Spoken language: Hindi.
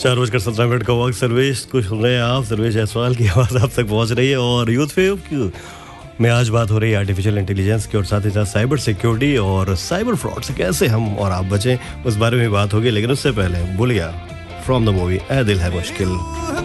4:17 का वक्त। सर्वेश को सुन रहे हैं आप। सर्वेश जायसवाल की आवाज़ आप तक पहुंच रही है और यूथ फेव में आज बात हो रही है आर्टिफिशियल इंटेलिजेंस की और साथ ही साथ साइबर सिक्योरिटी और साइबर फ्रॉड से कैसे हम और आप बचें, उस बारे में बात होगी। लेकिन उससे पहले बोलिए फ्रॉम द मूवी ए दिल है मुश्किल।